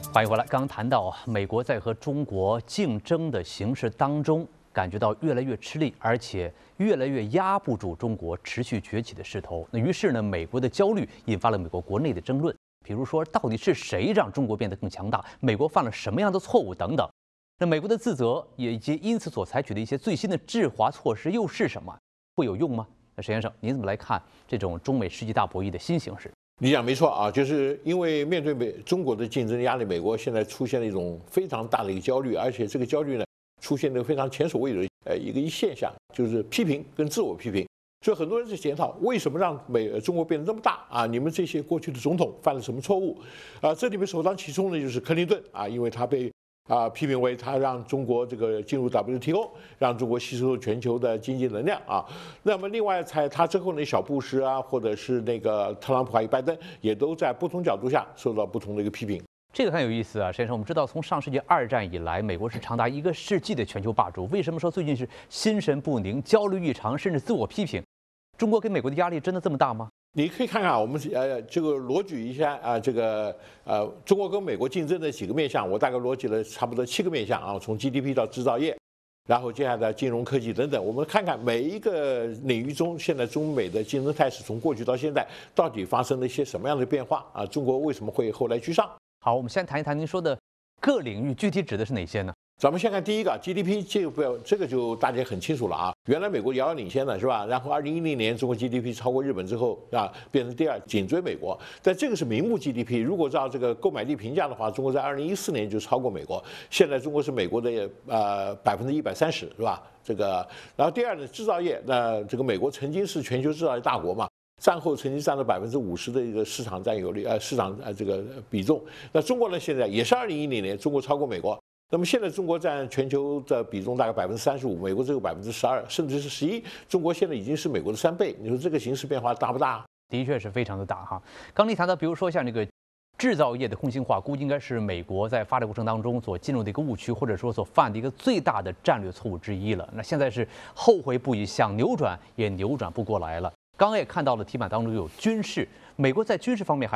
欢迎回来。刚刚谈到美国在和中国竞争的形势当中，感觉到越来越吃力，而且越来越压不住中国持续崛起的势头。那于是呢，美国的焦虑引发了美国国内的争论，比如说到底是谁让中国变得更强大？美国犯了什么样的错误等等。那美国的自责以及因此所采取的一些最新的制华措施又是什么？会有用吗？那沈先生，您怎么来看这种中美世纪大博弈的新形势？ 你讲没错啊，就是因为面对中国的竞争压力，美国现在出现了一种非常大的一个焦虑，而且这个焦虑呢，出现了非常前所未有的一个现象，就是批评跟自我批评。所以很多人在检讨，为什么让中国变得这么大啊？你们这些过去的总统犯了什么错误？这里面首当其冲的就是克林顿啊，因为他被批评为他让中国这个进入 WTO， 让中国吸收全球的经济能量啊。那么另外在他之后呢，小布什啊，或者是那个特朗普还有拜登，也都在不同角度下受到不同的一个批评。 这个很有意思啊，沈先生。我们知道，从上世纪2战以来，美国是长达1个世纪的全球霸主。为什么说最近是心神不宁、焦虑异常，甚至自我批评？中国给美国的压力真的这么大吗？ 你可以看看啊，我们这个罗举一下啊，中国跟美国竞争的几个面向，我大概罗举了差不多7个面向啊，从 GDP 到制造业，然后接下来金融科技等等，我们看看每一个领域中，现在中美的竞争态势从过去到现在到底发生了一些什么样的变化啊？中国为什么会后来居上？ 好，我们先谈一谈您说的各领域具体指的是哪些呢？ 咱们先看第一个 GDP， 这个就大家很清楚了啊。原来美国遥遥领先的是吧？然后2010年中国 GDP 超过日本之后啊，变成第2，紧追美国。但这个是名目 GDP， 如果照这个购买力评价的话，中国在2014年就超过美国。现在中国是美国的130%是吧？然后第2呢，制造业，那这个美国曾经是全球制造业大国嘛。战后曾经占了50%的一个市场占有率，市场这个比重。那中国呢，现在也是2010年，中国超过美国。那么现在中国占全球的比重大概35%，美国只有12%，甚至是11%。中国现在已经是美国的3倍。你说这个形势变化大不大？ 的确是非常的大哈。刚你谈到，比如说像这个制造业的空心化，估计应该是美国在发展过程当中所进入的一个误区，或者说所犯的一个最大的战略错误之一了。那现在是后悔不已，想扭转也扭转不过来了。刚刚也看到了题板当中有军事，美国在军事方面还